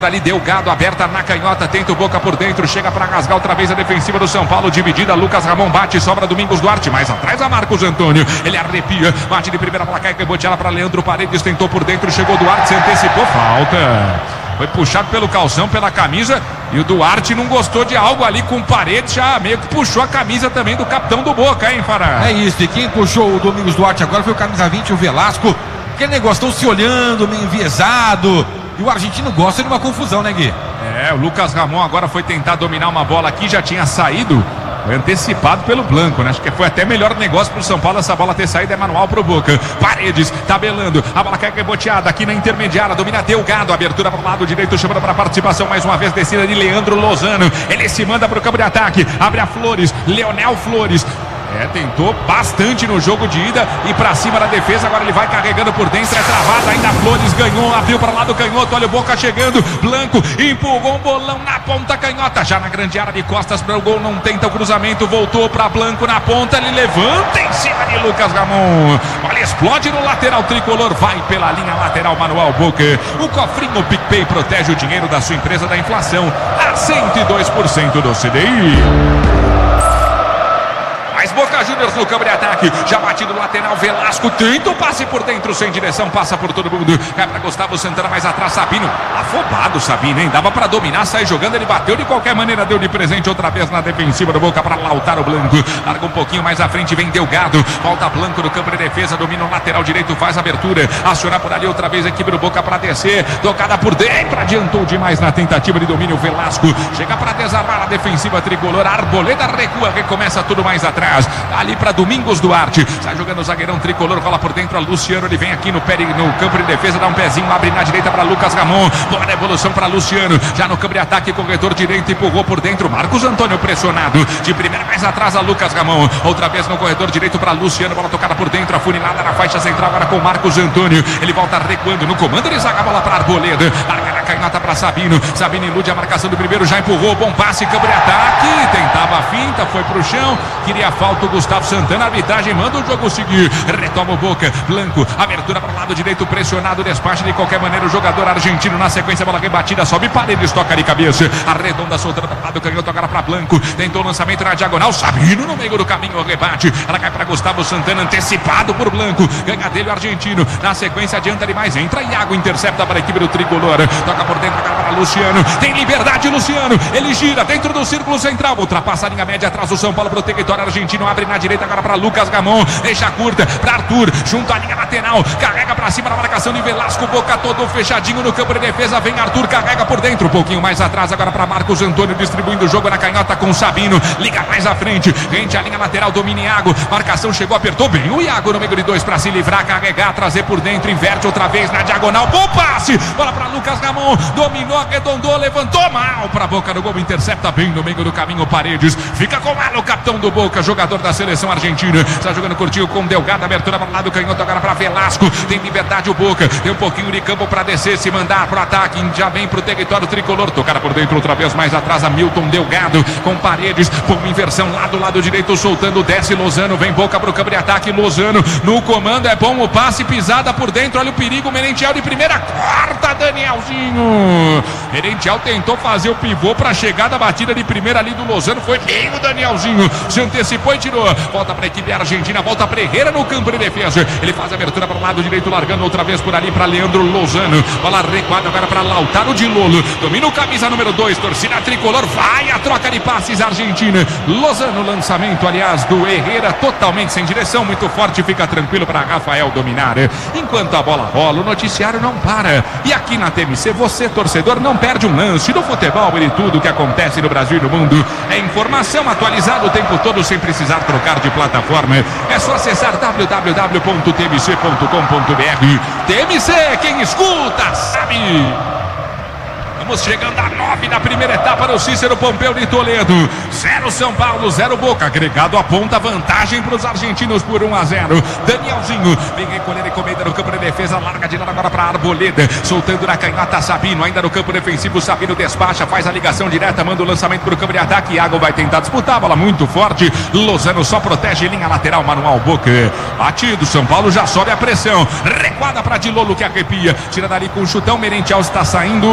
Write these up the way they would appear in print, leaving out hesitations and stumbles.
Ali Delgado aberta na canhota, tenta o Boca por dentro, chega para rasgar outra vez a defensiva do São Paulo, dividida, Lucas Ramon bate, sobra Domingos Duarte, mais atrás a Marcos Antônio, ele arrepia, bate de primeira para cá e rebote ela para Leandro Paredes, tentou por dentro, chegou Duarte, se antecipou, falta, foi puxado pelo calção, pela camisa, e o Duarte não gostou de algo ali com o Paredes, já meio que puxou a camisa também do capitão do Boca, hein, Fará? É isso, e quem puxou o Domingos Duarte agora foi o camisa 20, o Velasco, aquele negócio, estão se olhando, meio enviesado. E o argentino gosta de uma confusão, né, Gui? É, o Lucas Ramon agora foi tentar dominar uma bola aqui, já tinha saído, foi antecipado pelo Blanco, né? Acho que foi até melhor negócio pro São Paulo essa bola ter saído, é manual pro Boca. Paredes, tabelando, a bola cai reboteada aqui na intermediária, domina Delgado, abertura pro lado direito, chamando pra participação, mais uma vez descida de Leandro Lozano, ele se manda pro campo de ataque, abre a Flores, Leonel Flores. Tentou bastante no jogo de ida e pra cima da defesa, agora ele vai carregando por dentro, é travado, ainda Flores ganhou, abriu para lá do canhoto, olha o Boca chegando, Blanco empurrou um bolão na ponta canhota, já na grande área de costas para o gol, não tenta o cruzamento, voltou para Blanco na ponta, ele levanta em cima de Lucas Ramon, olha, explode no lateral tricolor, vai pela linha lateral manual Boca, o cofrinho PicPay protege o dinheiro da sua empresa da inflação a 102% do CDI. Mais Boca Juniors no campo de ataque, já batido no lateral, Velasco tenta o passe por dentro, sem direção, passa por todo mundo, cai para Gustavo Santana, mais atrás Sabino, afobado Sabino, hein, dava para dominar, sai jogando, ele bateu de qualquer maneira, deu de presente outra vez na defensiva do Boca para Lautaro Blanco, larga um pouquinho mais à frente, vem Delgado, volta Blanco no campo de defesa, domina o lateral direito, faz abertura, aciona por ali outra vez a equipe do Boca para descer, tocada por dentro, adiantou demais na tentativa de domínio, Velasco, chega para desarmar a defensiva tricolor, Arboleda recua, recomeça tudo mais atrás, ali para Domingos Duarte, sai jogando o zagueirão tricolor, rola por dentro a Luciano, ele vem aqui no campo de defesa, dá um pezinho, abre na direita para Lucas Ramon, boa devolução para Luciano, já no campo de ataque, corredor direito, empurrou por dentro, Marcos Antônio pressionado, de primeira mais atrás a Lucas Ramon, outra vez no corredor direito para Luciano, bola tocada por dentro, afunilada na faixa central, agora com Marcos Antônio, ele volta recuando no comando, ele zaga a bola para Arboleda, larga na canhota para Sabino, Sabino ilude a marcação do primeiro, já empurrou, bom passe, campo de ataque, tentava a finta, foi pro chão, queria falta o Gustavo Santana, a arbitragem manda o jogo seguir, retoma o Boca, Blanco, abertura para o lado direito, pressionado, despacha de qualquer maneira o jogador argentino, na sequência, bola rebatida, sobe Paredes, toca de cabeça, arredonda, soltando para o lado, canhoto agora para Blanco, tentou o lançamento na diagonal, Sabino no meio do caminho, o rebate, ela cai para Gustavo Santana, antecipado por Blanco, ganha dele o argentino, na sequência adianta demais, entra Iago, intercepta para a equipe do tricolor, toca por dentro agora para Luciano, tem liberdade Luciano, ele gira dentro do círculo central, ultrapassa a linha média atrás do São Paulo pro território argentino, abre na direita agora para Lucas Ramon, deixa curta para Arthur, junto à linha lateral, carrega para cima na marcação de Velasco, Boca todo fechadinho no campo de defesa, vem Arthur, carrega por dentro, um pouquinho mais atrás agora para Marcos Antônio, distribuindo o jogo na canhota com Sabino, liga mais à frente, rente a linha lateral, domina Iago, marcação chegou, apertou bem o Iago no meio de dois para se livrar, carregar, trazer por dentro, inverte outra vez na diagonal, bom passe, bola para Lucas Ramon, dominou, arredondou, levantou mal para Boca no gol, intercepta bem no meio do caminho Paredes, fica com ela o capitão do Boca, jogador da seleção argentina, está jogando curtinho com Delgado, abertura para o lado canhoto agora para Velasco, tem liberdade o Boca, tem um pouquinho de campo para descer, se mandar para o ataque, já vem para o território tricolor, tocada por dentro outra vez mais atrás a Milton Delgado, com Paredes, com inversão lá do lado direito, soltando, desce Lozano, vem Boca para o campo de ataque, Lozano no comando, é bom o passe, pisada por dentro, olha o perigo, Merentiel de primeira, corta Danielzinho, Merentiel tentou fazer o pivô para a chegada, batida de primeira ali do Lozano, foi bem o Danielzinho, se antecipou e tirou, volta para a equipe argentina, volta Ferreira no campo de defesa, ele faz a abertura para o lado direito, largando outra vez por ali para Leandro Lozano, bola recuada agora para Lautaro de Lolo, domina o camisa número 2, torcida tricolor, vai a troca de passes argentina, Lozano, lançamento aliás do Herrera, totalmente sem direção, muito forte, fica tranquilo para Rafael dominar, enquanto a bola rola, o noticiário não para, e aqui na TMC você torcedor não perde um lance do futebol e de tudo que acontece no Brasil e no mundo, é informação atualizada o tempo todo sem precisar trocar de plataforma, é só acessar www.tmc.com.br. TMC, quem escuta sabe. Vamos chegando a 9 da primeira etapa no Cícero Pompeu de Toledo. 0 São Paulo, 0 Boca. Agregado aponta vantagem para os argentinos por 1-0. Danielzinho vem recolher encomenda no campo de defesa. Larga de lado agora para Arboleda. Soltando na canhota Sabino. Ainda no campo defensivo. Sabino despacha, faz a ligação direta. Manda o lançamento para o campo de ataque. Iago vai tentar disputar. Bola muito forte. Lozano só protege linha lateral. Manual Boca. Batido. São Paulo já sobe a pressão. Recuada para Dilolo que arrepia. Tira dali com o chutão. Merentiel está saindo.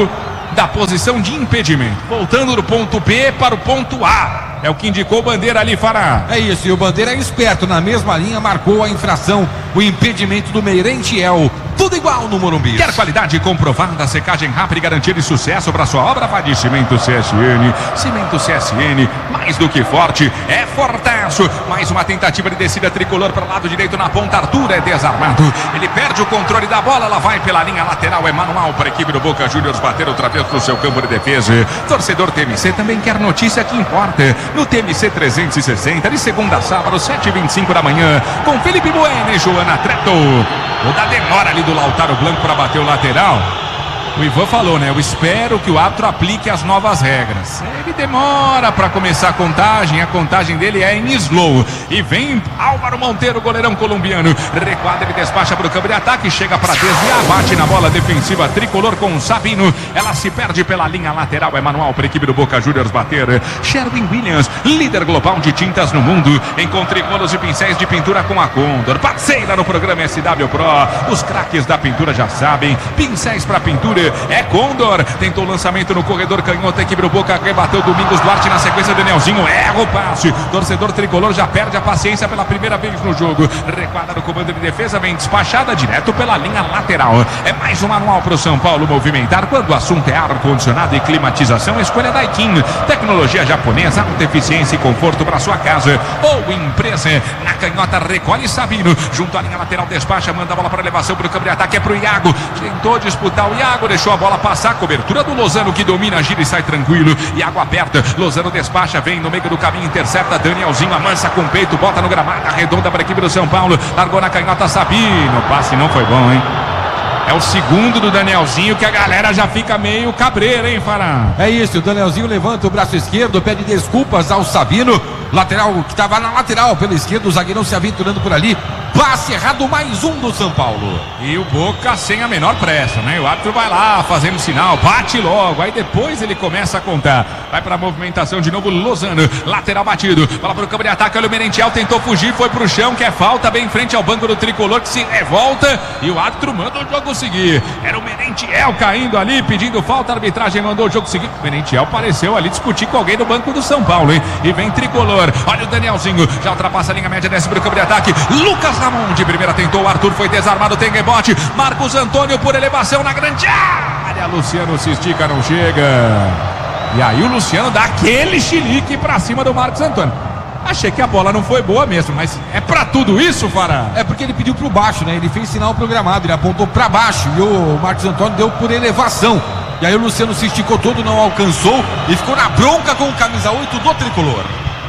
da posição de impedimento, voltando do ponto B para o ponto A. É o que indicou o Bandeira ali, Fará. É isso, e o Bandeira é esperto, na mesma linha marcou a infração, o impedimento do Merentiel. Tudo igual no Morumbi. Quer qualidade comprovada, secagem rápida e garantia de sucesso para sua obra? Vá de Cimento CSN. Cimento CSN, mais do que forte, é fortaço. Mais uma tentativa de descida tricolor para o lado direito na ponta. Arthur é desarmado. Ele perde o controle da bola, ela vai pela linha lateral. É manual para a equipe do Boca Juniors bater outra vez para o seu campo de defesa. Torcedor TMC também quer notícia que importa. No TMC 360, de segunda a sábado, 7h25 da manhã, com Felipe Bueno e Joana Treto. Toda a demora ali do Lautaro Blanco para bater o lateral. O Ivan falou, né? Eu espero que o árbitro aplique as novas regras. Ele demora para começar a contagem dele é em slow. E vem Álvaro Monteiro, goleirão colombiano. Requadra, ele despacha para o campo de ataque, chega para desviar, bate na bola defensiva tricolor com o Sabino. Ela se perde pela linha lateral, é manual para a equipe do Boca Juniors bater. Sherwin Williams, líder global de tintas no mundo. Encontre rolos e pincéis de pintura com a Condor. Parceira no programa SW Pro. Os craques da pintura já sabem. Pincéis para pintura é Condor. Tentou o lançamento no corredor canhoto. A equipe do Boca rebateu Domingos Duarte na sequência. Danielzinho erra o passe. Torcedor tricolor já perde a paciência pela primeira vez no jogo. Requadra no comando de defesa. Vem despachada direto pela linha lateral. É mais um manual para o São Paulo movimentar. Quando o assunto é ar-condicionado e climatização, escolha Daikin. Tecnologia japonesa, alta eficiência e conforto para sua casa ou empresa. Na canhota recolhe Sabino. Junto à linha lateral, despacha, manda a bola para elevação para o campo de ataque. É para o Iago. Tentou disputar o Iago. Deixou a bola passar, cobertura do Lozano que domina, gira e sai tranquilo. Iago aperta, Lozano despacha, vem no meio do caminho, intercepta, Danielzinho amansa com o peito, bota no gramado, arredonda para a equipe do São Paulo, largou na canhota Sabino, o passe não foi bom, hein? É o segundo do Danielzinho que a galera já fica meio cabreira, hein, Fará? É isso, o Danielzinho levanta o braço esquerdo, pede desculpas ao Sabino, lateral que estava na lateral pela esquerda, o zagueirão se aventurando por ali. Passe errado, mais um do São Paulo. E o Boca sem a menor pressa, né? O árbitro vai lá fazendo sinal, bate logo, aí depois ele começa a contar. Vai para a movimentação de novo, Lozano, lateral batido, bola para o campo de ataque, olha o Merentiel, tentou fugir, foi pro chão, que é falta, bem em frente ao banco do tricolor que se revolta e o árbitro manda o jogo seguir. Era o Merentiel caindo ali, pedindo falta, a arbitragem mandou o jogo seguir. O Merentiel pareceu ali discutir com alguém do banco do São Paulo, hein? E vem tricolor, olha o Danielzinho, já ultrapassa a linha média, desce para o campo de ataque, Lucas Ramon de primeira tentou, o Arthur foi desarmado, tem rebote, Marcos Antônio por elevação na grande área, Luciano se estica, não chega, e aí o Luciano dá aquele chilique pra cima do Marcos Antônio. Achei que a bola não foi boa mesmo, mas é pra tudo isso, Fará? É porque ele pediu pro baixo, né? Ele fez sinal programado, ele apontou pra baixo e o Marcos Antônio deu por elevação. E aí o Luciano se esticou todo, não alcançou e ficou na bronca com o camisa 8 do tricolor.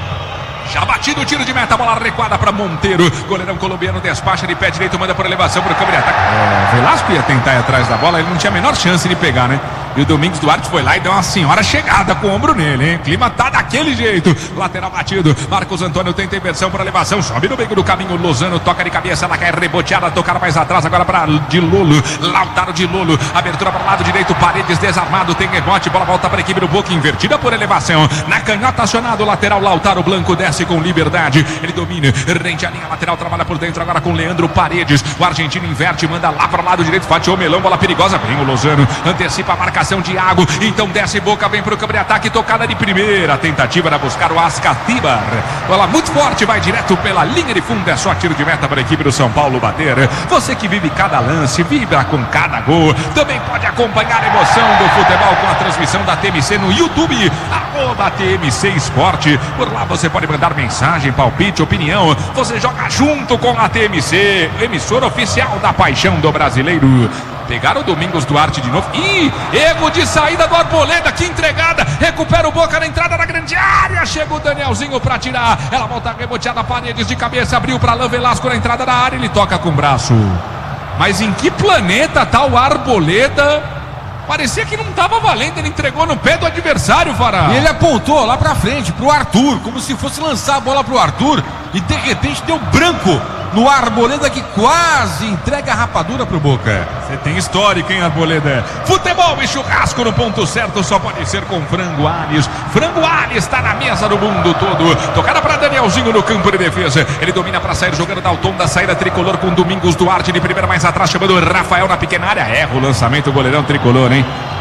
Já batido o tiro de meta, bola recuada para Monteiro. Goleirão colombiano despacha de pé direito, manda por elevação para o campo de ataque. Velasco ia tentar ir atrás da bola, ele não tinha a menor chance de pegar, né? E o Domingos Duarte foi lá e deu uma senhora chegada com o ombro nele, hein? O clima tá daquele jeito. Lateral batido, Marcos Antônio tenta inversão para elevação, sobe no meio do caminho, Lozano toca de cabeça, ela cai reboteada, tocar mais atrás agora para de Lolo, Lautaro de Lolo, abertura para o lado direito, Paredes desarmado, tem rebote, bola volta para a equipe do Boca, invertida por elevação, na canhota acionado, lateral Lautaro Blanco desce com liberdade, ele domina, rende a linha lateral, trabalha por dentro agora com Leandro Paredes, o argentino inverte, manda lá para o lado direito, fatiou Melão, bola perigosa, vem o Lozano, antecipa a marcação de Iago, então desce Boca, vem para o campo de ataque, tocada de primeira, tentativa era buscar o Ascatibar, bola muito forte, vai direto pela linha de fundo, é só tiro de meta para a equipe do São Paulo bater. Você que vive cada lance, vibra com cada gol, também pode acompanhar a emoção do futebol com a transmissão da TMC no YouTube, @TMC Esporte, por lá você pode mandar mensagem, palpite, opinião, você joga junto com a TMC, emissora oficial da paixão do brasileiro. Pegaram o Domingos Duarte de novo. Ih, erro de saída do Arboleda, que entregada. Recupera o Boca na entrada da grande área. Chega o Danielzinho pra tirar. Ela volta reboteada, Paredes de cabeça. Abriu pra Alain Velasco na entrada da área. Ele toca com o braço. Mas em que planeta tá o Arboleda? Parecia que não tava valendo. Ele entregou no pé do adversário, Fará. E ele apontou lá pra frente, pro Arthur, como se fosse lançar a bola pro Arthur. E de repente deu branco no Arboleda, que quase entrega a rapadura pro Boca. Você tem histórico, hein, Arboleda? Futebol e churrasco no ponto certo só pode ser com Frango Alhes. Frango Alhes está na mesa do mundo todo. Tocada para Danielzinho no campo de defesa. Ele domina para sair jogando Dalton da saída tricolor com Domingos Duarte de primeira mais atrás, chamando Rafael na pequena área. Erra o lançamento, o goleirão tricolor, hein?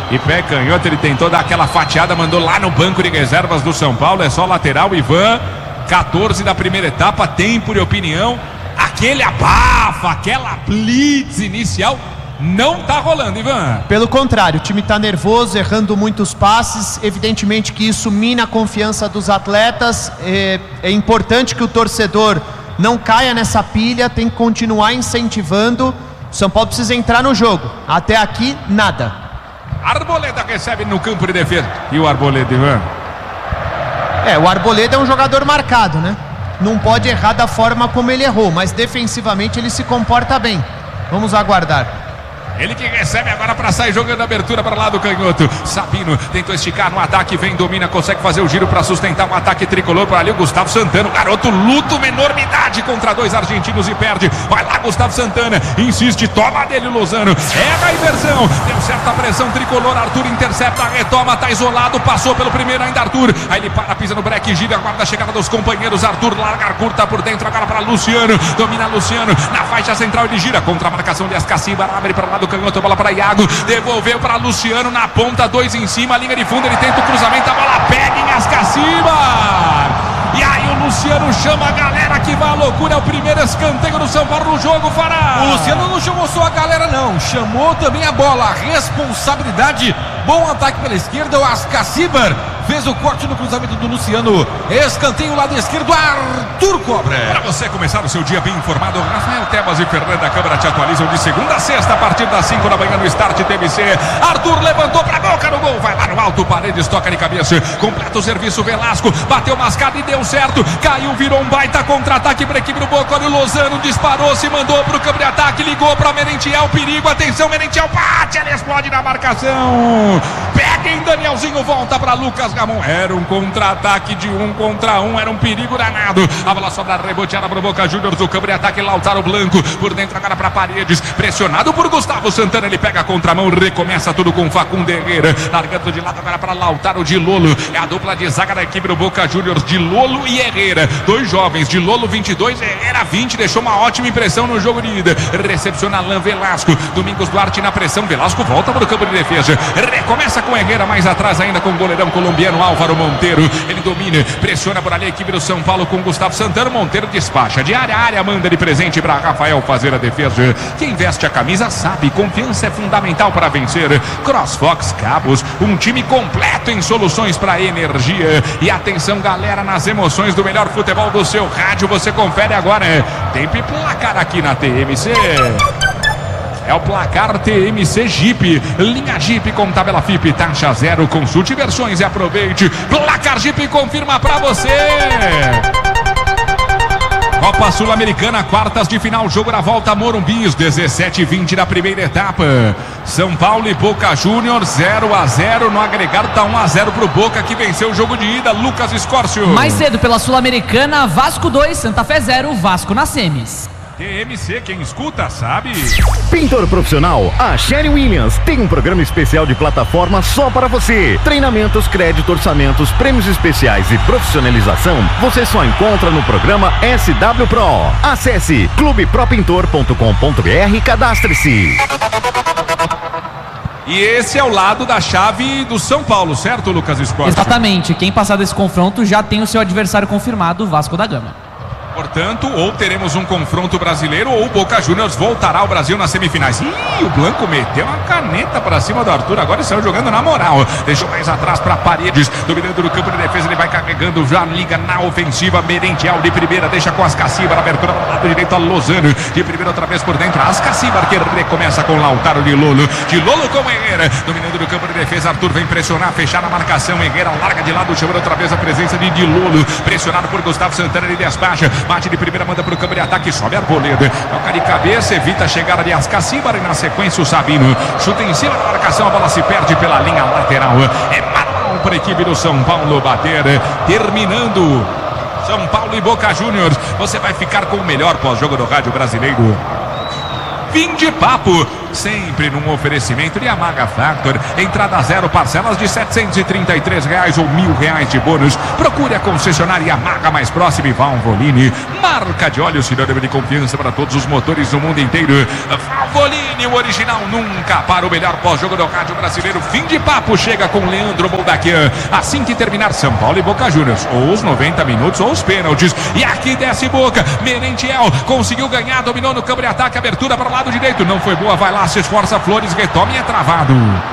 e pé canhoto, ele tentou dar aquela fatiada, mandou lá no banco de reservas do São Paulo. É só lateral, Ivan. 14 da primeira etapa, tempo de opinião. Aquele abafa, aquela blitz inicial não tá rolando, Ivan. Pelo contrário, o time tá nervoso, errando muitos passes. Evidentemente que isso mina a confiança dos atletas. É importante que o torcedor não caia nessa pilha, tem que continuar incentivando. O São Paulo precisa entrar no jogo. Até aqui, nada. Arboleda recebe no campo de defesa. E o Arboleda, Ivan? O Arboleda é um jogador marcado, né? Não pode errar da forma como ele errou, mas defensivamente ele se comporta bem. Vamos aguardar. Ele que recebe agora para sair jogando a abertura para lá do canhoto. Sabino tentou esticar no ataque, vem, domina, consegue fazer o giro para sustentar um ataque tricolor. Para ali o Gustavo Santana, o garoto luta uma enormidade contra 2 argentinos e perde. Vai lá Gustavo Santana, insiste, toma dele o Lozano. É a inversão, deu certa pressão tricolor. Arthur intercepta, retoma, tá isolado, passou pelo primeiro ainda Arthur. Aí ele para, pisa no breque, gira, aguarda a chegada dos companheiros. Arthur larga, curta por dentro agora para Luciano. Domina Luciano, na faixa central ele gira, contra a marcação de Ascaciba, abre para lá do canhoto, bola para Iago, devolveu para Luciano na ponta, 2 em cima, linha de fundo, ele tenta o cruzamento, a bola pega em Ascaciba. E aí o Luciano chama a galera que vai à loucura. É o primeiro escanteio do São Paulo no jogo, Fará. O Luciano não chamou só a galera não, chamou também a bola, a responsabilidade. Bom ataque pela esquerda, o Ascacibar fez o corte no cruzamento do Luciano. Escanteio lado esquerdo, Arthur cobra. Para você começar o seu dia bem informado, Rafael Tebas e Fernanda Câmara te atualizam de segunda a sexta a partir das 5 da manhã no Start TMC. Arthur levantou para boca no gol, vai lá no alto, Paredes toca de cabeça, completa o serviço, Velasco bateu mascada e deu certo, caiu, virou um baita contra-ataque para a equipe do Boca. Olha o Lozano, disparou, se mandou para o campo de ataque, ligou para Merentiel, perigo, atenção, Merentiel bate, ele explode na marcação. Pega em Danielzinho, volta para Lucas Ramon. Era um contra-ataque de 1 contra 1, era um perigo danado. A bola sobra reboteada para o Boca Juniors do campo de ataque, Lautaro Blanco por dentro agora para Paredes, pressionado por Gustavo Santana, ele pega a contramão, recomeça tudo com Facundo Herrera, largando de lado agora para Lautaro de Lolo. É a dupla de zaga da equipe do Boca Juniors, de Lolo e Herrera, 2 jovens, de Lolo 22, Herrera 20, deixou uma ótima impressão no jogo de ida. Recepciona Alain Velasco, Domingos Duarte na pressão, Velasco volta para o campo de defesa, recomeça com Herrera, mais atrás ainda com o goleirão colombiano Álvaro Monteiro, ele domina, pressiona por ali a equipe do São Paulo com Gustavo Santana. Monteiro despacha de área a área, manda de presente para Rafael fazer a defesa. Quem veste a camisa sabe, confiança é fundamental para vencer. CrossFox Cabos, um time completo em soluções para energia. E atenção galera, nas emoções do melhor futebol do seu rádio, você confere agora, tempo e placar aqui na TMC. É o placar TMC Jeep, linha Jeep com tabela FIP, taxa zero, consulte versões e aproveite. Placar Jeep confirma pra você. Copa Sul-Americana, quartas de final, jogo da volta, Morumbi, 17-20 da primeira etapa. São Paulo e Boca Juniors, 0-0, no agregado tá 1-0 pro Boca, que venceu o jogo de ida. Lucas Escórcio. Mais cedo pela Sul-Americana, Vasco 2, Santa Fé 0, Vasco na semis. TMC, quem escuta sabe. Pintor profissional, a Sherry Williams tem um programa especial de plataforma só para você. Treinamentos, crédito, orçamentos, prêmios especiais e profissionalização você só encontra no programa SW Pro. Acesse clubepropintor.com.br e cadastre-se. E esse é o lado da chave do São Paulo, certo, Lucas Escórcio? Exatamente, quem passar desse confronto já tem o seu adversário confirmado, o Vasco da Gama. Portanto, ou teremos um confronto brasileiro ou o Boca Juniors voltará ao Brasil nas semifinais. Ih, o Blanco meteu uma caneta para cima do Arthur agora e saiu jogando na moral. Deixou mais atrás para Paredes, dominando no campo de defesa, ele vai carregando, já liga na ofensiva. Merentiel de primeira, deixa com Ascaciba, abertura do lado direito a Lozano, de primeira outra vez por dentro, Ascaciba que recomeça com Lautaro de Lolo com Herrera, dominando no campo de defesa. Arthur vem pressionar, fechar a marcação, Herrera larga de lado, chamando outra vez a presença de Lolo, pressionado por Gustavo Santana, ele despacha, bate de primeira, manda para o campo de ataque, sobe Arboleda, toca de cabeça, evita a chegada de Ascaciba e na sequência o Sabino chuta em cima da marcação, a bola se perde pela linha lateral. É manual para a equipe do São Paulo bater, terminando São Paulo e Boca Juniors. Você vai ficar com o melhor pós-jogo do rádio brasileiro. Fim de papo. sempre num oferecimento de Yamaha Factor. Entrada 0, parcelas de R$733 ou R$1.000 de bônus. Procure a concessionária Yamaha mais próxima e Valvoline. Marca de óleo sinônimo de confiança para todos os motores do mundo inteiro. Valvoline, o original nunca para. O melhor pós-jogo do rádio brasileiro. Fim de papo chega com Leandro Moldaquian. Assim que terminar São Paulo e Boca Juniors, ou os 90 minutos ou os pênaltis. E aqui desce Boca. Merentiel conseguiu ganhar, dominou no campo de ataque, abertura para o lado direito. Não foi boa, vai lá, se esforça, Flores, retoma e é travado.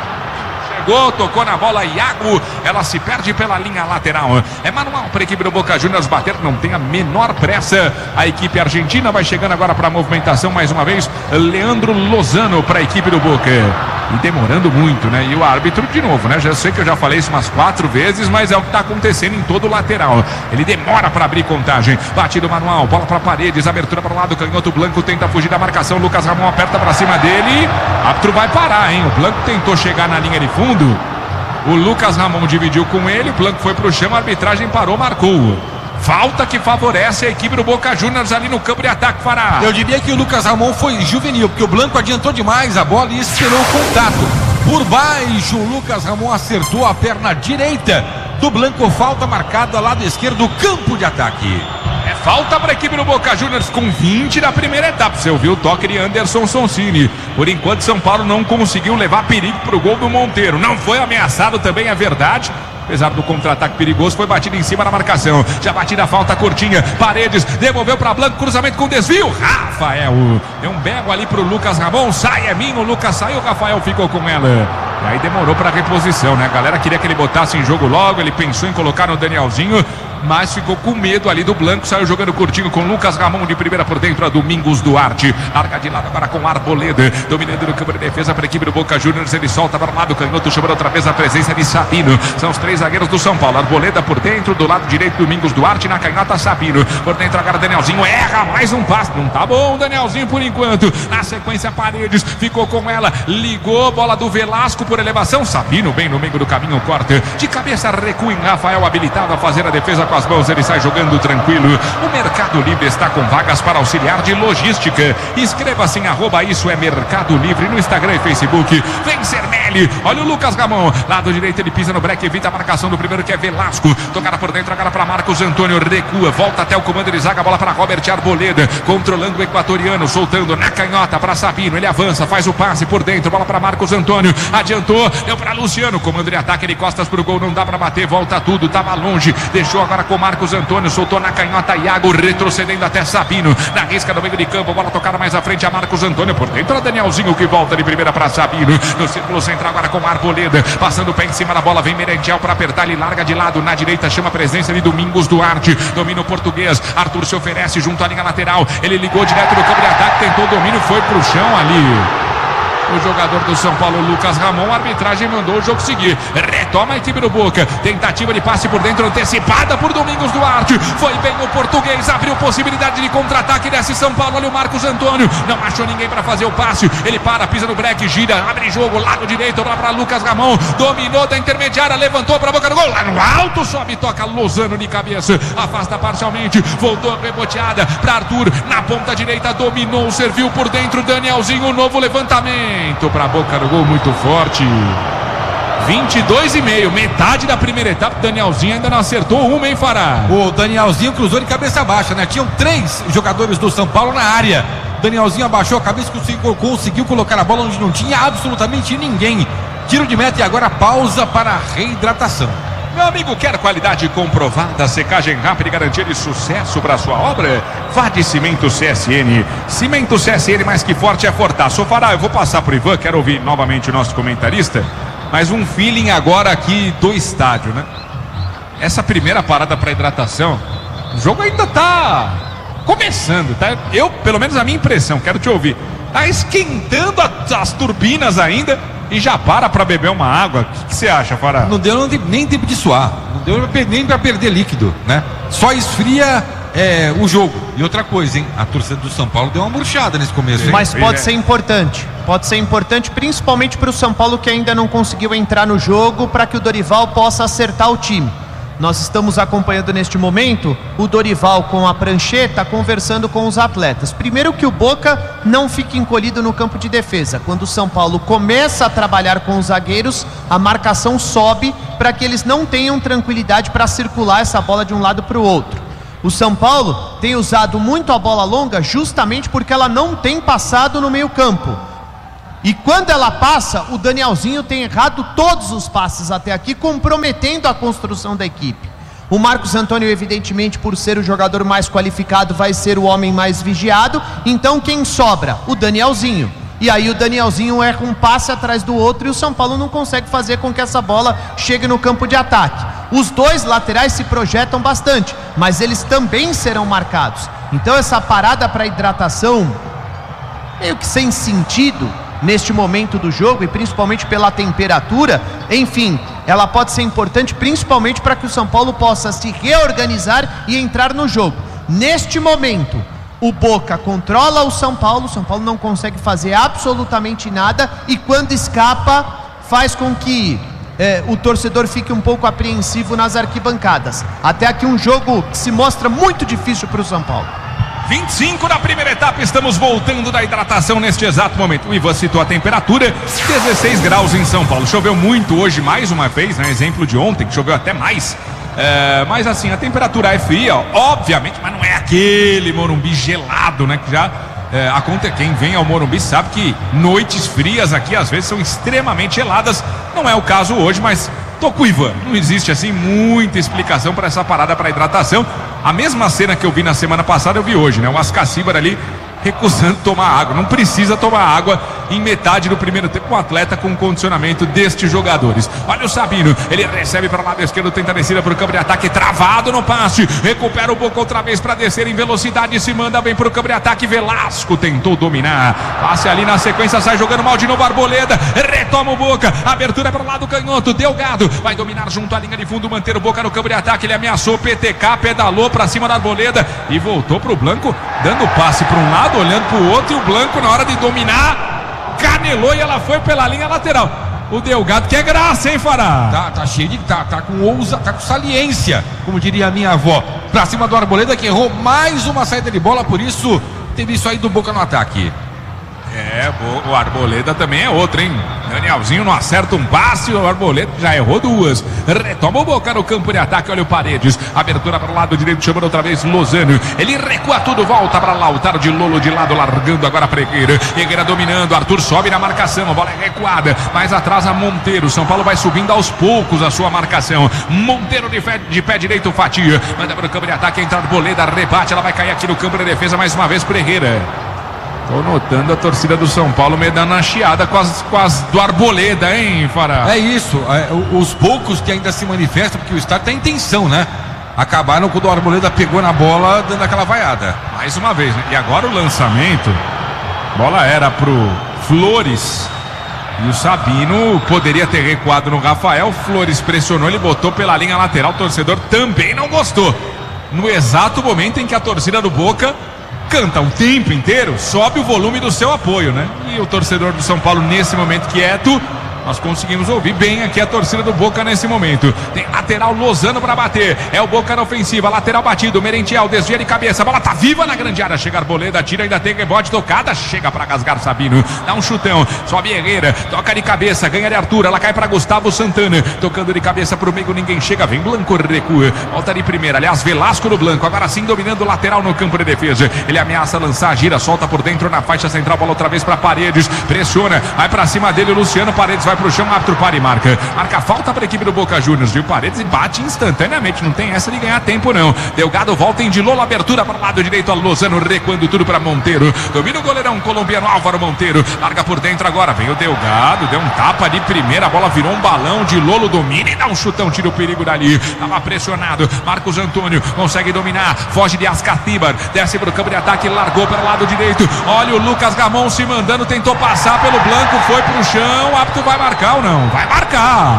Tocou na bola, Iago, ela se perde pela linha lateral. É manual para a equipe do Boca Juniors bater, não tem a menor pressa. A equipe argentina vai chegando agora para a movimentação mais uma vez. Leandro Lozano para a equipe do Boca. E demorando muito, né? E o árbitro de novo, né? Já sei que eu já falei isso umas 4 vezes, mas é o que está acontecendo em todo o lateral. Ele demora para abrir contagem. Batido manual, bola para Paredes, abertura para o lado, canhoto, Blanco tenta fugir da marcação. Lucas Ramon aperta para cima dele. O árbitro vai parar, hein? O Blanco tentou chegar na linha de fundo. O Lucas Ramon dividiu com ele, o Blanco foi para o chão, a arbitragem parou, marcou. Falta que favorece a equipe do Boca Juniors ali no campo de ataque, Fará. Eu diria que o Lucas Ramon foi juvenil, porque o Blanco adiantou demais a bola e esperou o contato. Por baixo, o Lucas Ramon acertou a perna direita do Blanco, falta marcada lado esquerdo do campo de ataque. É falta para a equipe do Boca Juniors com 20 na primeira etapa. Você ouviu o toque de Anderson Sonsini. Por enquanto, São Paulo não conseguiu levar perigo para o gol do Monteiro. Não foi ameaçado, também é verdade. Apesar do contra-ataque perigoso, foi batido em cima da marcação. Já batida a falta curtinha. Paredes devolveu para Blanco, cruzamento com desvio. Rafael deu um bego ali para o Lucas Ramon. Sai, é minho. O Lucas saiu, o Rafael ficou com ela. E aí demorou para a reposição, né? A galera queria que ele botasse em jogo logo. Ele pensou em colocar no Danielzinho, mas ficou com medo ali do Blanco. Saiu jogando curtinho com Lucas Ramon de primeira por dentro. A Domingos Duarte. Larga de lado agora com Arboleda. Dominando no campo de defesa para a equipe do Boca Juniors. Ele solta para o lado. Canhoto chamando outra vez a presença de Sabino. São os 3 zagueiros do São Paulo. Arboleda por dentro. Do lado direito, Domingos Duarte. Na canhota, Sabino. Por dentro agora, Danielzinho. Erra mais um passe. Não tá bom, Danielzinho, por enquanto. Na sequência, Paredes. Ficou com ela. Ligou. Bola do Velasco por elevação. Sabino bem no meio do caminho. Corta. De cabeça, recua em Rafael. Habilitado a fazer a defesa com as mãos. Ele sai jogando tranquilo. O Mercado Livre está com vagas para auxiliar de logística. Inscreva-se em @isso é Mercado Livre no Instagram e Facebook. Vem Cermelli. Olha o Lucas Ramon. Lado direito, ele pisa no breque, evita a marcação do primeiro, que é Velasco. Tocada por dentro agora para Marcos Antônio. Recua, volta até o comando de zaga. Bola para Robert Arboleda. Controlando o equatoriano, soltando na canhota para Sabino. Ele avança, faz o passe por dentro. Bola para Marcos Antônio. Adiantou, deu para Luciano. Comando de ataque, ele costas pro gol. Não dá para bater, volta tudo. Tava longe. Deixou agora com Marcos Antônio, soltou na canhota Iago, retrocedendo até Sabino, na risca do meio de campo, bola tocada mais à frente a Marcos Antônio, por dentro a Danielzinho que volta de primeira para Sabino, no círculo central agora com Arboleda, passando o pé em cima da bola, vem Merentiel para apertar, ele larga de lado, na direita chama a presença de Domingos Duarte, domina o português, Arthur se oferece junto à linha lateral, ele ligou direto no campo de ataque, tentou o domínio, foi pro chão ali. O jogador do São Paulo, Lucas Ramon, a arbitragem mandou o jogo seguir. Retoma a equipe do Boca. Tentativa de passe por dentro, antecipada por Domingos Duarte. Foi bem o português, abriu possibilidade de contra-ataque. Desce São Paulo, olha o Marcos Antônio. Não achou ninguém para fazer o passe. Ele para, pisa no breque, gira, abre jogo, lado direito, lá para Lucas Ramon. Dominou da intermediária, levantou para a boca do gol. Lá no alto, sobe, toca Lozano de cabeça. Afasta parcialmente, voltou reboteada para Arthur. Na ponta direita, dominou, serviu por dentro. Danielzinho, novo levantamento para a boca do gol, muito forte. 22,5, metade da primeira etapa. Danielzinho ainda não acertou uma, hein, Fará? O Danielzinho cruzou de cabeça baixa, né? Tinham 3 jogadores do São Paulo na área. Danielzinho abaixou a cabeça, conseguiu colocar a bola onde não tinha absolutamente ninguém. Tiro de meta e agora pausa para a reidratação. Meu amigo, quer qualidade comprovada, secagem rápida e garantia de sucesso para sua obra? Vá de Cimento CSN. Cimento CSN, mais que forte é Fortaço. Fará, eu vou passar pro Ivan, quero ouvir novamente o nosso comentarista, mas um feeling agora aqui do estádio, né? Essa primeira parada para hidratação, o jogo ainda tá começando, tá? Eu, pelo menos a minha impressão, quero te ouvir. Tá esquentando as turbinas ainda e já para beber uma água. O que você acha, Fará? Não deu nem tempo de suar, não deu nem para perder líquido, né? Só esfria o jogo. E outra coisa, hein? A torcida do São Paulo deu uma murchada nesse começo, hein? Mas pode ser importante. Pode ser importante, principalmente para o São Paulo, que ainda não conseguiu entrar no jogo, para que o Dorival possa acertar o time. Nós estamos acompanhando neste momento o Dorival com a prancheta conversando com os atletas. Primeiro que o Boca não fique encolhido no campo de defesa. Quando o São Paulo começa a trabalhar com os zagueiros, a marcação sobe para que eles não tenham tranquilidade para circular essa bola de um lado para o outro. O São Paulo tem usado muito a bola longa justamente porque ela não tem passado no meio campo. E quando ela passa, o Danielzinho tem errado todos os passes até aqui, comprometendo a construção da equipe. O Marcos Antônio, evidentemente, por ser o jogador mais qualificado, vai ser o homem mais vigiado. Então quem sobra? O Danielzinho. E aí o Danielzinho erra um passe atrás do outro e o São Paulo não consegue fazer com que essa bola chegue no campo de ataque. Os dois laterais se projetam bastante, mas eles também serão marcados. Então essa parada para hidratação, meio que sem sentido neste momento do jogo e principalmente pela temperatura, enfim, ela pode ser importante principalmente para que o São Paulo possa se reorganizar e entrar no jogo. Neste momento, o Boca controla o São Paulo não consegue fazer absolutamente nada e quando escapa faz com que o torcedor fique um pouco apreensivo nas arquibancadas. Até aqui um jogo que se mostra muito difícil para o São Paulo. 25 da primeira etapa, estamos voltando da hidratação neste exato momento. O Ivan citou a temperatura, 16 graus em São Paulo. Choveu muito hoje, mais uma vez, né? Exemplo de ontem, que choveu até mais. Mas assim, a temperatura é fria, obviamente, mas não é aquele Morumbi gelado, né? Que já quem vem ao Morumbi sabe que noites frias aqui às vezes são extremamente geladas. Não é o caso hoje, mas tô com o Ivan. Não existe assim muita explicação para essa parada para hidratação. A mesma cena que eu vi na semana passada eu vi hoje, né? O Ascacíbar ali recusando tomar água. Não precisa tomar água em metade do primeiro tempo. Um atleta com condicionamento destes jogadores. Olha o Sabino, ele recebe para o lado esquerdo, tenta descer para o campo de ataque, travado no passe, recupera o Boca outra vez para descer em velocidade, se manda bem para o campo de ataque. Velasco tentou dominar, passe ali na sequência, sai jogando mal de novo. Arboleda retoma o Boca, abertura para o lado canhoto, Delgado vai dominar junto à linha de fundo, manter o Boca no campo de ataque. Ele ameaçou, PTK pedalou para cima da Arboleda e voltou para o Blanco, dando passe para um lado, olhando para o outro, e o Blanco, na hora de dominar, canelou e ela foi pela linha lateral. O Delgado, que é graça, hein, Fará? Tá cheio de... Tá com saliência, como diria a minha avó. Pra cima do Arboleda, que errou mais uma saída de bola, por isso teve isso aí do Boca no ataque. O Arboleda também é outro, hein? Danielzinho não acerta um passe, o Arboleda já errou duas. Retoma o Boca no campo de ataque, olha o Paredes. Abertura para o lado direito, chamando outra vez Lozano. Ele recua tudo, volta para Lautaro de Lolo de lado, largando agora para Herrera. Herrera dominando, Arthur sobe na marcação, a bola é recuada. Mais atrás a Monteiro, São Paulo vai subindo aos poucos a sua marcação. Monteiro de pé direito, fatia. Manda para o campo de ataque, entra Arboleda, rebate, ela vai cair aqui no campo de defesa mais uma vez para Herrera. Tô notando a torcida do São Paulo meio dando uma chiada com as do Arboleda, hein, Fará? É isso, os poucos que ainda se manifestam, porque o estádio tem intenção, né? Acabaram quando o Arboleda pegou na bola, dando aquela vaiada. Mais uma vez, né? E agora o lançamento, bola era pro Flores e o Sabino poderia ter recuado no Rafael. Flores pressionou, ele botou pela linha lateral, o torcedor também não gostou. No exato momento em que a torcida do Boca canta o tempo inteiro, sobe o volume do seu apoio, né? E o torcedor do São Paulo nesse momento quieto, nós conseguimos ouvir bem aqui a torcida do Boca nesse momento. Tem lateral Lozano para bater, é o Boca na ofensiva, lateral batido, Merentiel desvia de cabeça, a bola tá viva na grande área, chega Arboleda, tira, ainda tem rebote, tocada, chega para rasgar Sabino, dá um chutão, sobe Herrera, toca de cabeça, ganha de Arthur, ela cai para Gustavo Santana, tocando de cabeça pro meio, ninguém chega, vem Blanco, recua, volta de primeira, aliás, Velasco no Blanco, agora sim dominando o lateral no campo de defesa, ele ameaça lançar, gira, solta por dentro na faixa central, bola outra vez para Paredes, pressiona, vai para cima dele, o Luciano, Paredes vai pro chão, árbitro para e marca falta para a equipe do Boca Juniors, viu? Paredes e bate instantaneamente, não tem essa de ganhar tempo não. Delgado volta em Dilolo, abertura para o lado direito, a Lozano recuando tudo para Monteiro, domina o goleirão colombiano Álvaro Monteiro, larga por dentro agora, vem o Delgado, deu um tapa de primeira, a bola virou um balão, Dilolo domina e dá um chutão, tira o perigo dali, tava pressionado, Marcos Antônio consegue dominar, foge de Ascacíbar, desce para o campo de ataque, largou para o lado direito, olha o Lucas Gamon se mandando, tentou passar pelo Blanco, foi pro chão, o árbitro vai marcar ou não? Vai marcar.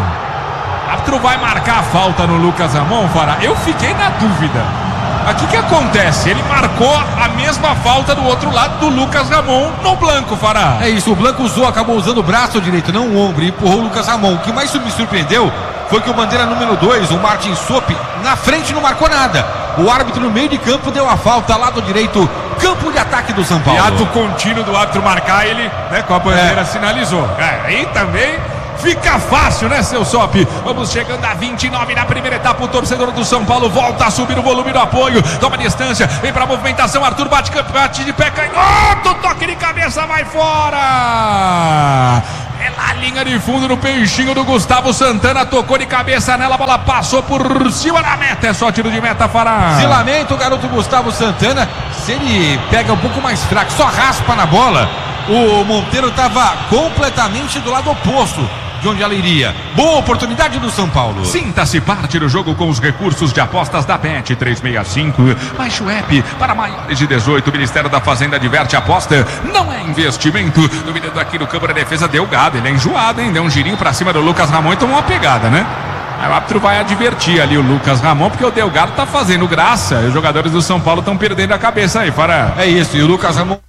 O árbitro vai marcar a falta no Lucas Gamon, Fará. Eu fiquei na dúvida. Aqui que acontece? Ele marcou a mesma falta do outro lado do Lucas Gamon no Blanco, Fará. É isso, o Blanco acabou usando o braço direito, não o ombro, e empurrou o Lucas Gamon. O que mais me surpreendeu foi que o bandeira número 2, o Martin Sopp, na frente não marcou nada. O árbitro no meio de campo deu a falta, lado direito, campo de ataque do São Paulo. E ato contínuo do árbitro marcar, ele, né, com a bandeira sinalizou. Aí também fica fácil, né, seu Sopp? Vamos chegando a 29 na primeira etapa. O torcedor do São Paulo volta a subir o volume do apoio. Toma distância, vem pra movimentação. Arthur bate de pé, canhoto. Toque de cabeça, vai fora. É lá a linha de fundo no peixinho do Gustavo Santana. Tocou de cabeça nela, a bola passou por cima da meta. É só tiro de meta, Fará. Se lamenta o garoto Gustavo Santana. Se ele pega um pouco mais fraco, só raspa na bola, o Monteiro estava completamente do lado oposto de onde ela iria. Boa oportunidade do São Paulo. Sinta-se parte do jogo com os recursos de apostas da Bet 365. Baixe o app para maiores de 18. O Ministério da Fazenda adverte: aposta não é investimento. Dominando aqui no campo da defesa, Delgado. Ele é enjoado, hein? Deu um girinho pra cima do Lucas Ramon e tomou uma pegada, né? Aí o árbitro vai advertir ali o Lucas Ramon, porque o Delgado tá fazendo graça. E os jogadores do São Paulo estão perdendo a cabeça aí, Fará. É isso, e o Lucas Ramon